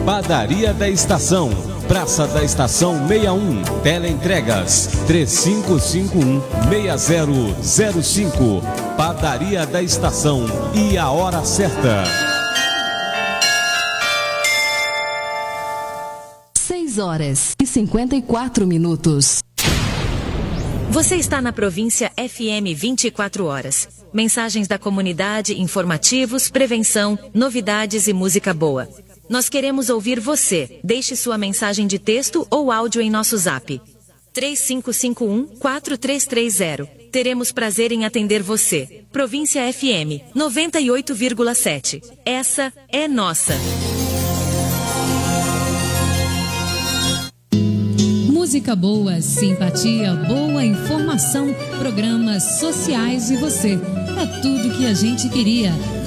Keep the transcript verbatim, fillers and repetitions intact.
Padaria da Estação, Praça da Estação sessenta e um, Teleentregas três cinco cinco um, seis zero zero cinco. Padaria da Estação e a hora certa. seis horas e cinquenta e quatro minutos. Você está na província F M vinte e quatro horas. Mensagens da comunidade, informativos, prevenção, novidades e música boa. Nós queremos ouvir você. Deixe sua mensagem de texto ou áudio em nosso zap. três cinco cinco um, quatro três três zero. Teremos prazer em atender você. Província F M noventa e oito vírgula sete. Essa é nossa. Música boa, simpatia boa, informação, programas sociais e você. É tudo que a gente queria.